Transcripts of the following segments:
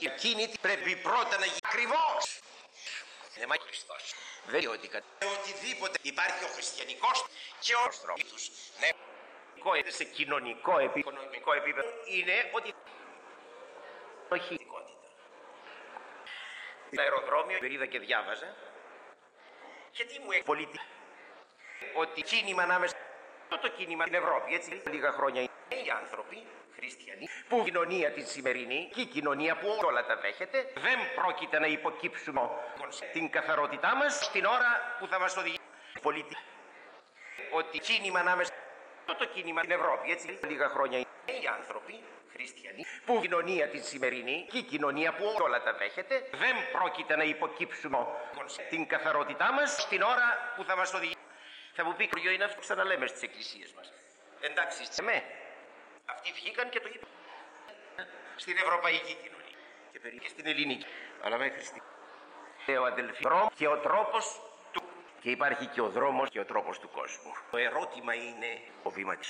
Εκείνη πρέπει πρώτα να γίνει ακριβώς. Δεν μ' Χριστός. Δεν είναι ότι οτιδήποτε υπάρχει ο χριστιανικός και ο τρόπος. Ναι, σε κοινωνικό επίπεδο, οικονομικό επίπεδο είναι ότι όχι ειδικότητα. Στο αεροδρόμιο περίδα και διάβαζα γιατί μου έχει πολιτική ότι κίνημα ανάμεσα το κίνημα στην Ευρώπη, έτσι λίγα χρόνια είναι οι άνθρωποι χριστιανοί που η κοινωνία τη σημερινή και η κοινωνία που όλα τα δέχεται δεν πρόκειται να υποκύψουμε την καθαρότητά μας στην ώρα που θα μας οδηγήσει η πολιτική ότι κίνημα ανάμεσα το κίνημα στην Ευρώπη, έτσι λίγα χρόνια είναι οι άνθρωποι χριστιανοί που η κοινωνία τη σημερινή και η κοινωνία που όλα τα δέχεται δεν πρόκειται να υποκύψουμε την καθαρότητά μας στην ώρα που θα μας οδηγήσει. Θα μου πει ποιο είναι αυτό που ξαναλέμε στις εκκλησίες μας. Εντάξει, αυτοί βγήκαν και το είπαν στην ευρωπαϊκή κοινωνία και περίπου στην ελληνική. Αλλά μέχρι στιγμή ο αδελφοί και ο τρόπος του και υπάρχει και ο δρόμος και ο τρόπος του κόσμου. Το ερώτημα είναι ο βήματος.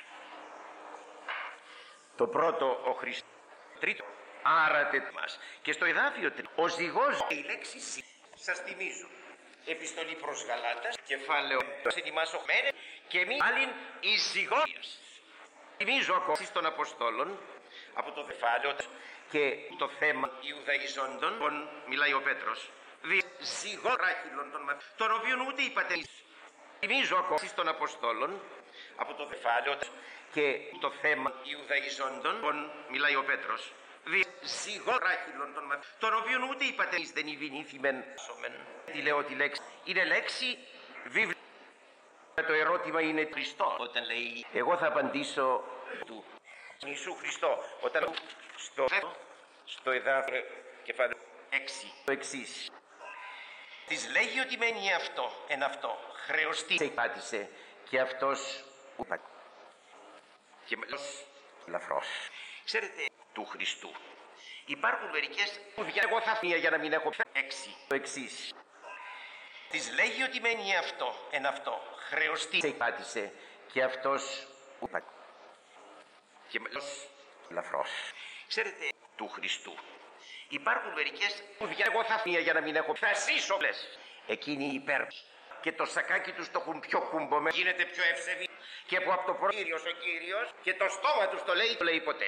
Το πρώτο ο Χριστός. Τρίτο άρατε μας. Και στο εδάφιο 3 ο ζυγός η λέξη σας θυμίζω. Επιστολή προς Γαλάτας, κεφάλαιο συνημάσω μένε και μη άλλην εις ζυγός. Θυμίζω ακόμα των Αποστόλων από το κεφάλαιο και το θέμα Ιουδαϊζόντων, μιλάει ο Πέτρος, ζυγοράχυλων των μαθητών, τον οποίον ούτε οι πατέρες. Θυμίζω ακόμα των Αποστόλων από το κεφάλαιο και το θέμα Ιουδαϊζόντων, μιλάει ο Πέτρος, ζυγοράχυλων των μαθητών, τον οποίον ούτε οι πατέρες δεν ειδηνήθημεν. Τι λέω τη λέξη, είναι λέξη βιβλία. Το ερώτημα είναι Χριστό. Όταν λέει εγώ θα απαντήσω του Ιησού Χριστό, όταν στο εδάφιο κεφάλαιο 6 το εξής, της λέγει ότι μένει αυτό εν αυτό χρεωστή σε πάτησε και αυτός που πάτησε και λαφρός. Ξέρετε του Χριστού υπάρχουν μερικές που εγώ θα φύγω για να μην έχω 6 το εξής, της λέγει ότι μένει αυτό εν αυτό χρεωστή σε πάτησε και αυτός που πάτησε και λαφρός. Ξέρετε του Χριστού υπάρχουν μερικές που εγώ θα φύγω για να μην έχω, θα ζήσω λες. Εκείνοι υπέρ και το σακάκι τους το έχουν πιο κουμπωμένο, γίνεται πιο ευσεβή και που από το Κύριος ο Κύριος και το στόμα τους το λέει ποτέ.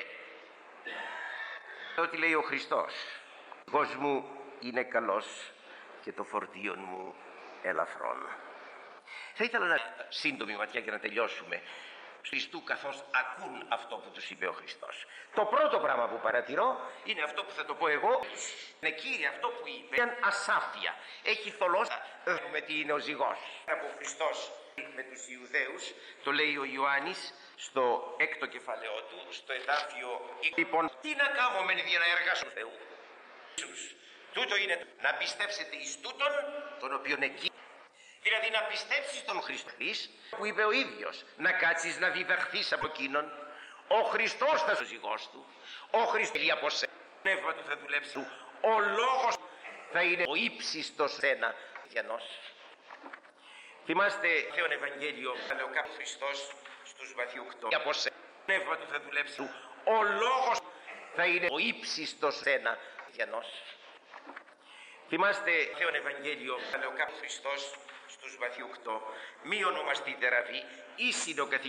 Ό,τι λέει ο Χριστός, ο Υιός μου είναι καλός και το φορτίον μου ελαφρόν. Θα ήθελα να σύντομη ματιά για να τελειώσουμε Χριστού καθώς ακούν αυτό που τους είπε ο Χριστός. Το πρώτο πράγμα που παρατηρώ είναι αυτό που θα το πω εγώ. Είναι Κύριε αυτό που είπε. Είναι ασάφεια. Έχει θολώσει. Με τι είναι ο ζυγός. Από ο Χριστός με τους Ιουδαίους, το λέει ο Ιωάννης στο 6ο κεφαλαίο του, στο εδάφιο. Λοιπόν, τι να κάνω μεν για να εργάσω Θεού. Τούτο είναι να πιστέψετε εις τούτον, τον οποίον εκεί. Δηλαδή να πιστέψεις τον Χριστό που είπε ο ίδιος, να κάτσεις να διδαχθείς από εκείνον. Ο Χριστός θα είναι ο ζυγός του, ο Χριστός από σένα, το πνεύμα του θα δουλέψει του, ο λόγος θα είναι ο ύψιστος σένα γενός. Θυμάστε Θεόν Ευαγγέλιο, λέει ο κάποιος Χριστός στους Μαθαίου 8, από σένα, το πνεύμα του θα δουλέψει του, ο λόγος θα είναι ο ύψιστος σένα γενός. Θυμάστε Θεόν Ευαγγέλιο, λέει ο κάποιος Χριστός στους Μαθαίου 8, μη ονομαστείτε ραβί, ήσυν ο καθηγητής.